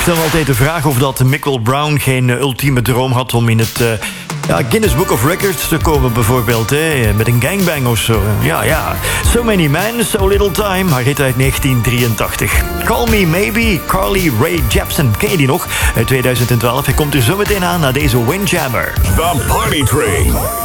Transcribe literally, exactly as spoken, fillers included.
stel me altijd de vraag of dat Michael Brown geen uh, ultieme droom had om in het uh, ja, Guinness Book of Records te komen bijvoorbeeld. Hè, met een gangbang of zo. Ja, ja. So Many Men, So Little Time. Haar hit uit negentien drieëntachtig. Call Me Maybe, Carly Rae Jepsen. Ken je die nog? Uit tweeduizend twaalf. Hij komt er zo meteen aan naar deze Windjammer. The Party Train.